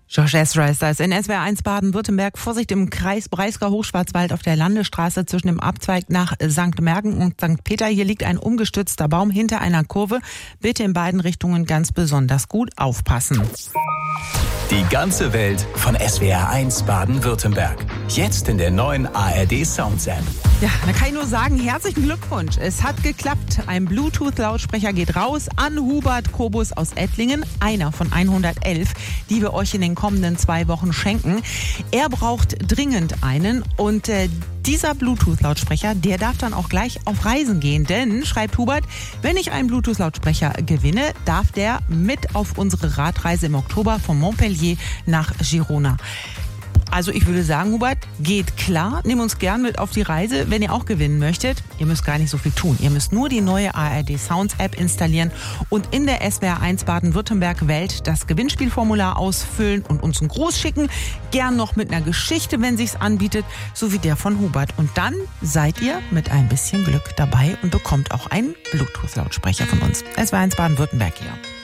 Josh Ezra ist das in SWR 1 Baden-Württemberg. Vorsicht im Kreis Breisgau-Hochschwarzwald auf der Landesstraße zwischen dem Abzweig nach St. Mergen und St. Peter. Hier liegt ein umgestürzter Baum hinter einer Kurve. Bitte in beiden Richtungen ganz besonders gut aufpassen. Die ganze Welt von SWR 1 Baden-Württemberg. Jetzt in der neuen ARD Sounds App. Ja, da kann ich nur sagen, herzlichen Glückwunsch. Es hat geklappt. Ein Bluetooth-Lautsprecher geht raus an Hubert Kobus aus Ettlingen, einer von 111, die wir euch in den kommenden 2 Wochen schenken. Er braucht dringend einen und dieser Bluetooth-Lautsprecher, der darf dann auch gleich auf Reisen gehen. Denn, schreibt Hubert, wenn ich einen Bluetooth-Lautsprecher gewinne, darf der mit auf unsere Radreise im Oktober von Montpellier nach Girona. Also ich würde sagen, Hubert, geht klar. Nimm uns gern mit auf die Reise, wenn ihr auch gewinnen möchtet. Ihr müsst gar nicht so viel tun. Ihr müsst nur die neue ARD Sounds App installieren und in der SWR 1 Baden-Württemberg Welt das Gewinnspielformular ausfüllen und uns einen Gruß schicken. Gern noch mit einer Geschichte, wenn sich's anbietet, so wie der von Hubert. Und dann seid ihr mit ein bisschen Glück dabei und bekommt auch einen Bluetooth-Lautsprecher von uns. SWR 1 Baden-Württemberg hier.